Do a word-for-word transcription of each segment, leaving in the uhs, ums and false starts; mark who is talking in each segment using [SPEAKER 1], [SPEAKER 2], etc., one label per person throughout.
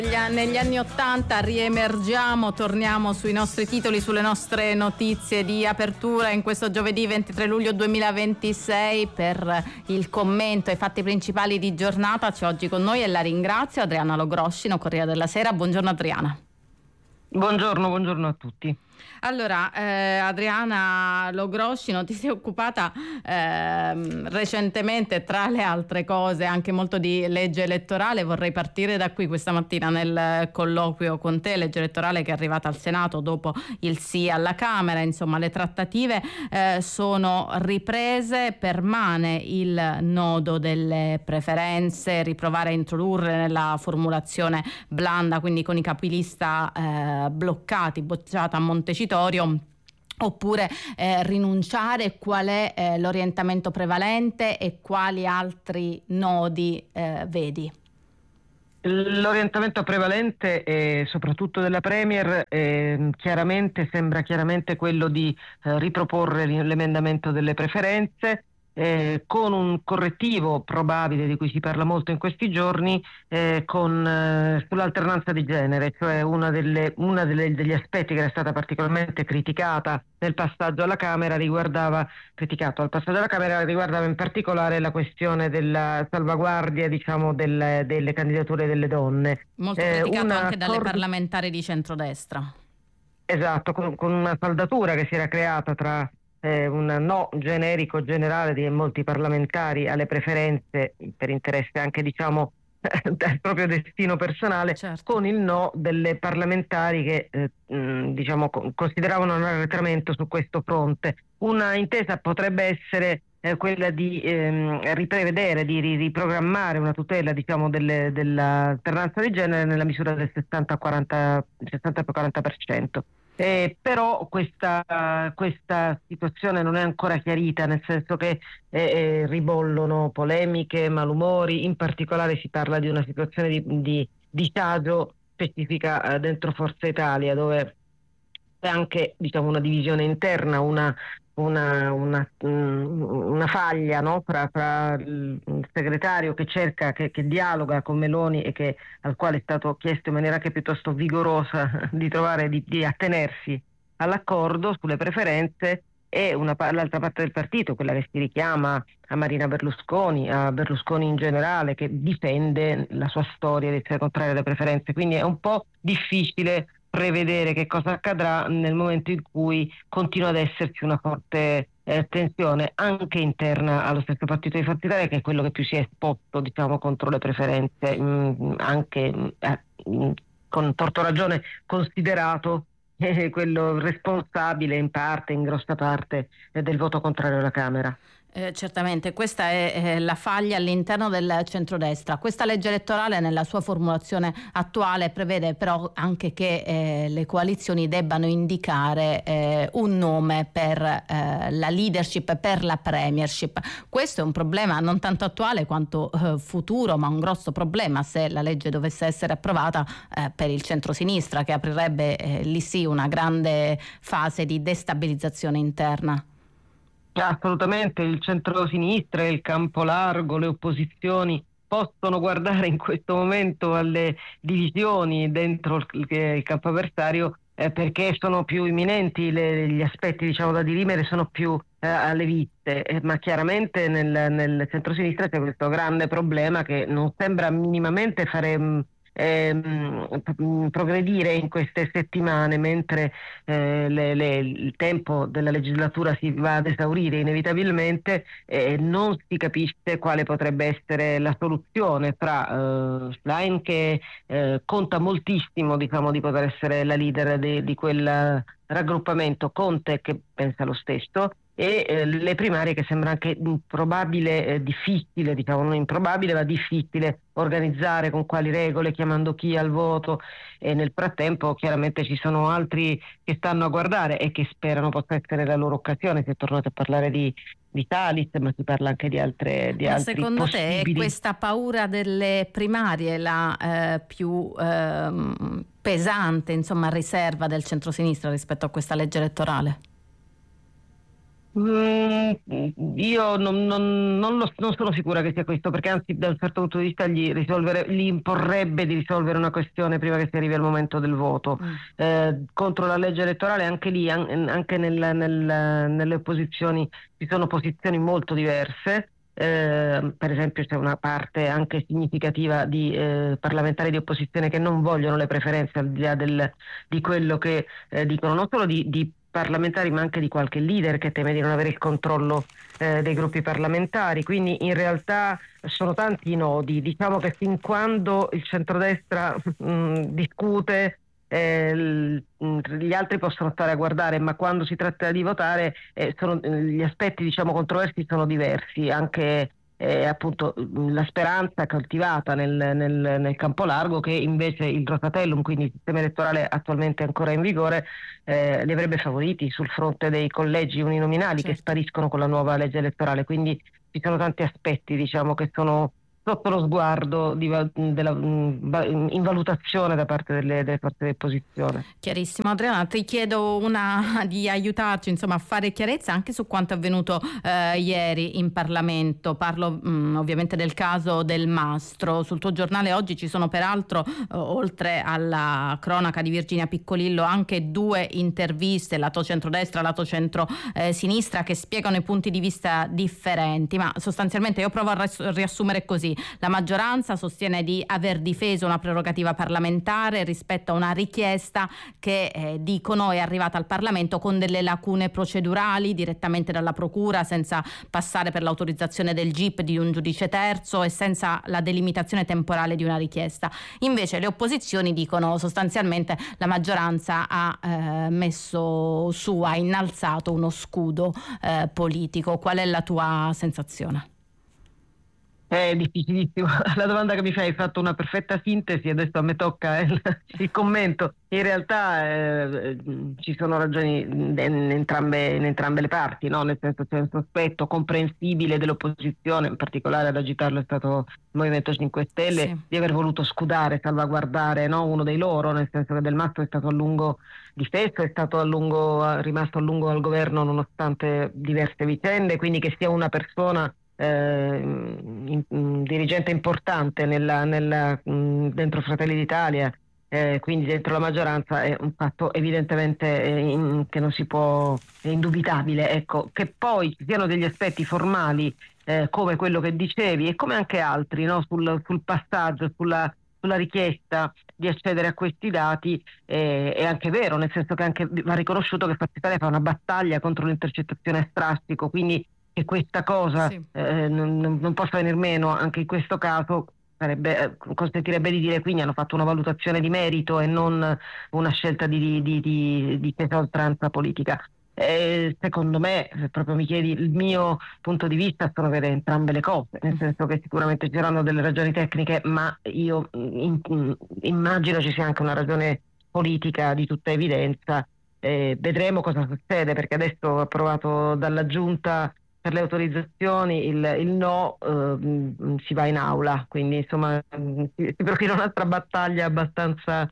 [SPEAKER 1] Negli anni ottanta riemergiamo, torniamo sui nostri titoli, sulle nostre notizie di apertura in questo giovedì ventitré luglio duemilaventisei per il commento ai fatti principali di giornata. C'è oggi con noi e la ringrazio Adriana Logroscino, Corriere della Sera. Buongiorno Adriana.
[SPEAKER 2] Buongiorno, buongiorno a tutti.
[SPEAKER 1] Allora, eh, Adriana Logroscino, ti sei occupata eh, recentemente, tra le altre cose, anche molto di legge elettorale. Vorrei partire da qui questa mattina nel colloquio con te, legge elettorale che è arrivata al Senato dopo il sì alla Camera. Insomma, le trattative eh, sono riprese, permane il nodo delle preferenze, riprovare a introdurre nella formulazione blanda, quindi con i capilista eh, bloccati, bocciata a Montecitorio, oppure eh, rinunciare. Qual è eh, l'orientamento prevalente e quali altri nodi eh, vedi?
[SPEAKER 2] L'orientamento prevalente, eh, soprattutto della Premier, eh, chiaramente sembra chiaramente quello di eh, riproporre l'emendamento delle preferenze, eh, con un correttivo probabile di cui si parla molto in questi giorni, eh, con eh, sull'alternanza di genere, cioè una delle una delle, degli aspetti che era stata particolarmente criticata nel passaggio alla Camera riguardava criticato al passaggio alla Camera riguardava in particolare la questione della salvaguardia, diciamo, del, delle candidature delle donne.
[SPEAKER 1] Molto
[SPEAKER 2] eh,
[SPEAKER 1] criticato anche dalle
[SPEAKER 2] accordo...
[SPEAKER 1] parlamentari di centrodestra.
[SPEAKER 2] Esatto, con, con una saldatura che si era creata tra Eh, un no generico generale di molti parlamentari alle preferenze per interesse anche, diciamo, del proprio destino personale,
[SPEAKER 1] certo,
[SPEAKER 2] con il no delle parlamentari che eh, mh, diciamo consideravano un arretramento su questo fronte. Una intesa potrebbe essere eh, quella di ehm, riprevedere, di riprogrammare una tutela, diciamo, delle, dell'alternanza di genere nella misura del sessanta quaranta per cento. Eh, però questa, questa situazione non è ancora chiarita, nel senso che eh, eh, ribollono polemiche, malumori. In particolare si parla di una situazione di, di disagio specifica eh, dentro Forza Italia, dove c'è anche, diciamo, una divisione interna, una, una, una, una faglia, no? fra, fra il segretario che cerca, che, che dialoga con Meloni e che, al quale è stato chiesto in maniera anche piuttosto vigorosa di trovare, di, di attenersi all'accordo sulle preferenze, e una, l'altra parte del partito, quella che si richiama a Marina Berlusconi, a Berlusconi in generale, che difende la sua storia di essere contraria alle preferenze. Quindi è un po' difficile prevedere che cosa accadrà nel momento in cui continua ad esserci una forte eh, tensione anche interna allo stesso partito di Forza Italia, che è quello che più si è esposto, diciamo, contro le preferenze, mh, anche eh, mh, con torto ragione considerato eh, quello responsabile in parte, in grossa parte, eh, del voto contrario alla Camera.
[SPEAKER 1] Eh, certamente, questa è eh, la faglia all'interno del centrodestra. Questa legge elettorale nella sua formulazione attuale prevede però anche che eh, le coalizioni debbano indicare eh, un nome per eh, la leadership, per la premiership. Questo è un problema non tanto attuale quanto eh, futuro, ma un grosso problema se la legge dovesse essere approvata eh, per il centrosinistra, che aprirebbe eh, lì sì una grande fase di destabilizzazione interna.
[SPEAKER 2] Assolutamente, il centro-sinistra, il campo largo, le opposizioni possono guardare in questo momento alle divisioni dentro il, il campo avversario eh, perché sono più imminenti, le, gli aspetti, diciamo, da dirimere sono più eh, alle viste, eh, ma chiaramente nel, nel centro-sinistra c'è questo grande problema che non sembra minimamente fare Ehm, progredire in queste settimane, mentre eh, le, le, il tempo della legislatura si va ad esaurire inevitabilmente, e eh, non si capisce quale potrebbe essere la soluzione fra eh, Schlein, che eh, conta moltissimo, diciamo, di poter essere la leader di, di quel raggruppamento, Conte, che pensa lo stesso, e eh, le primarie, che sembra anche improbabile, eh, difficile, diciamo non improbabile ma difficile organizzare, con quali regole, chiamando chi al voto. E nel frattempo chiaramente ci sono altri che stanno a guardare e che sperano possa essere la loro occasione. Si è tornato a parlare di, di Thalys, ma si parla anche di altre di
[SPEAKER 1] ma
[SPEAKER 2] altri
[SPEAKER 1] secondo
[SPEAKER 2] possibili...
[SPEAKER 1] te è questa paura delle primarie la eh, più eh, pesante, insomma, riserva del centrosinistra rispetto a questa legge elettorale?
[SPEAKER 2] Mm, io non, non- non lo- non sono sicura che sia questo, perché anzi da un certo punto di vista gli, risolvere- gli imporrebbe di risolvere una questione prima che si arrivi al momento del voto.
[SPEAKER 1] Mm.
[SPEAKER 2] Eh, contro la legge elettorale anche lì, an- anche nel- nel- nelle opposizioni ci sono posizioni molto diverse. Eh, per esempio c'è una parte anche significativa di eh, parlamentari di opposizione che non vogliono le preferenze al di là del- di quello che eh, dicono, non solo di, di parlamentari ma anche di qualche leader che teme di non avere il controllo eh, dei gruppi parlamentari. Quindi in realtà sono tanti i nodi. Diciamo che fin quando il centrodestra mh, discute, eh, l- mh, gli altri possono stare a guardare, ma quando si tratta di votare eh, sono- gli aspetti, diciamo, controversi sono diversi. Anche eh, appunto mh, la speranza coltivata nel, nel- nel campo largo che invece il Rosatellum, quindi il sistema elettorale attualmente ancora in vigore, eh, li avrebbe favoriti sul fronte dei collegi uninominali che
[SPEAKER 1] Certo.
[SPEAKER 2] spariscono con la nuova legge elettorale. Quindi ci sono tanti aspetti, diciamo, che sono sotto lo sguardo di va- della, mh, in valutazione da parte delle, delle forze di opposizione.
[SPEAKER 1] Chiarissimo. Adriana, ti chiedo una, di aiutarci insomma a fare chiarezza anche su quanto è avvenuto eh, ieri in Parlamento. Parlo mh, ovviamente del caso del Mastro. Sul tuo giornale oggi ci sono peraltro, eh, oltre alla cronaca di Virginia Piccolillo, anche due interviste, lato centrodestra, lato centro-sinistra, che spiegano i punti di vista differenti, ma sostanzialmente io provo a ras- riassumere così. La maggioranza sostiene di aver difeso una prerogativa parlamentare rispetto a una richiesta che eh, dicono è arrivata al Parlamento con delle lacune procedurali direttamente dalla procura, senza passare per l'autorizzazione del G I P di un giudice terzo e senza la delimitazione temporale di una richiesta. Invece le opposizioni dicono sostanzialmente la maggioranza ha eh, messo su, ha innalzato uno scudo eh, politico. Qual è la tua sensazione?
[SPEAKER 2] È difficilissimo. La domanda che mi fai hai fatto una perfetta sintesi, adesso a me tocca il, il commento. In realtà eh, ci sono ragioni in entrambe, in entrambe le parti, no? Nel senso c'è un sospetto comprensibile dell'opposizione, in particolare ad agitarlo è stato il Movimento cinque Stelle,
[SPEAKER 1] Sì.
[SPEAKER 2] di aver voluto scudare, salvaguardare, no? Uno dei loro, nel senso che Del Mastro è stato a lungo difeso, è stato a lungo, rimasto a lungo al governo nonostante diverse vicende, quindi che sia una persona Eh, in, un dirigente importante nella, nella, mh, dentro Fratelli d'Italia, eh, quindi dentro la maggioranza, è un fatto evidentemente eh, in, che non si può, è indubitabile. Ecco, che poi ci siano degli aspetti formali eh, come quello che dicevi e come anche altri, no? sul, sul passaggio, sulla, sulla richiesta di accedere a questi dati, eh, è anche vero, nel senso che anche va riconosciuto che Forza Italia fa una battaglia contro l'intercettazione a strascico, quindi che questa cosa
[SPEAKER 1] Sì.
[SPEAKER 2] eh, non, non possa venir meno anche in questo caso sarebbe, eh, consentirebbe di dire quindi hanno fatto una valutazione di merito e non una scelta di, di, di, di tesa oltranza politica. Eh, secondo me, se proprio mi chiedi il mio punto di vista, sono vere entrambe le cose, nel senso che sicuramente ci saranno delle ragioni tecniche, ma io in, in, immagino ci sia anche una ragione politica di tutta evidenza. Eh, vedremo cosa succede, perché adesso approvato dalla Giunta per le autorizzazioni il, il no, eh, mh, si va in aula, quindi insomma mh, si, si profila un'altra battaglia abbastanza,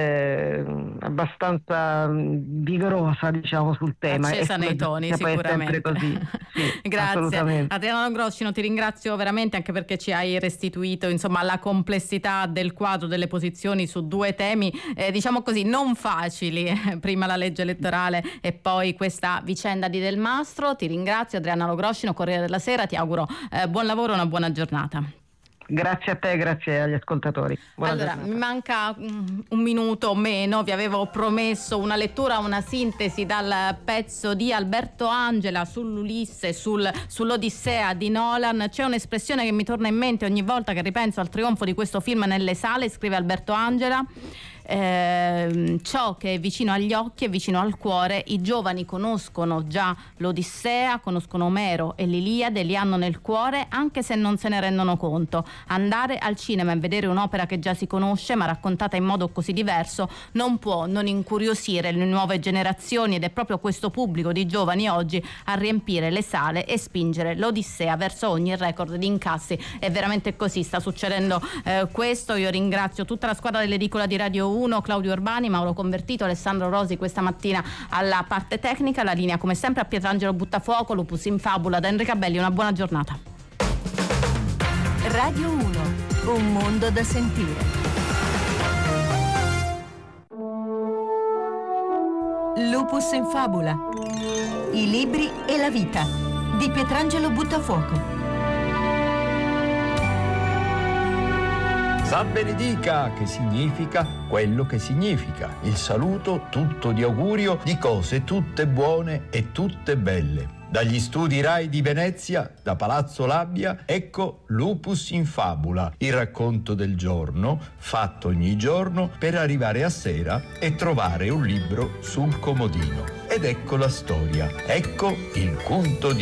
[SPEAKER 2] eh, abbastanza mh, vigorosa, diciamo, sul tema, e
[SPEAKER 1] Accesa
[SPEAKER 2] sulla
[SPEAKER 1] nei toni,
[SPEAKER 2] giustizia poi è sempre
[SPEAKER 1] sicuramente.
[SPEAKER 2] così. Sì,
[SPEAKER 1] Grazie.
[SPEAKER 2] assolutamente.
[SPEAKER 1] Adriana Logroscino, ti ringrazio veramente anche perché ci hai restituito insomma la complessità del quadro delle posizioni su due temi, eh, diciamo così, non facili, prima la legge elettorale e poi questa vicenda di Del Mastro. Ti ringrazio, Adriana Logroscino, Corriere della Sera, ti auguro eh, buon lavoro e una buona giornata.
[SPEAKER 2] Grazie a te, grazie agli ascoltatori. Buona
[SPEAKER 1] allora,
[SPEAKER 2] giornata.
[SPEAKER 1] mi manca um, un minuto o meno, vi avevo promesso una lettura, una sintesi dal pezzo di Alberto Angela sull'Ulisse, sul, sull'Odissea di Nolan. C'è un'espressione che mi torna in mente ogni volta che ripenso al trionfo di questo film nelle sale, scrive Alberto Angela. Eh, ciò che è vicino agli occhi è vicino al cuore. I giovani conoscono già l'Odissea, conoscono Omero e l'Iliade, li hanno nel cuore anche se non se ne rendono conto. Andare al cinema e vedere un'opera che già si conosce ma raccontata in modo così diverso non può non incuriosire le nuove generazioni, ed è proprio questo pubblico di giovani oggi a riempire le sale e spingere l'Odissea verso ogni record di incassi. È veramente così, sta succedendo eh, questo. Io ringrazio tutta la squadra dell'edicola di Radio uno, Claudio Urbani, Mauro Convertito, Alessandro Rosi questa mattina alla parte tecnica. La linea come sempre a Pietrangelo Buttafuoco, Lupus in Fabula, da Enrica Belli. Una buona giornata.
[SPEAKER 3] Radio uno, un mondo da sentire. Lupus in Fabula, i libri e la vita di Pietrangelo Buttafuoco.
[SPEAKER 4] Sa benedica, che significa quello che significa. Il saluto tutto di augurio di cose tutte buone e tutte belle. Dagli studi Rai di Venezia, da Palazzo Labbia, ecco Lupus in Fabula, il racconto del giorno, fatto ogni giorno per arrivare a sera e trovare un libro sul comodino. Ed ecco la storia, ecco il punto di